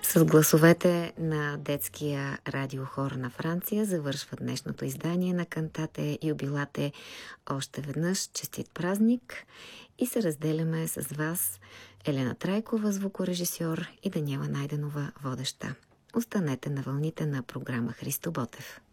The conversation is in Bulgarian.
С гласовете на детския радиохор на Франция завършва днешното издание на Кантате юбилате. Още веднъж честит празник и се разделяме с вас Елена Трайкова, звукорежисьор, и Даниела Найденова, водеща. Останете на вълните на програма Христо Ботев.